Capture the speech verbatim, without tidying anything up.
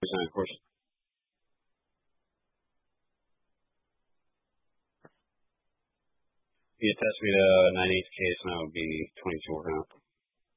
percent, of course. If you test me to nine eighths case, and that would be twenty-two working out.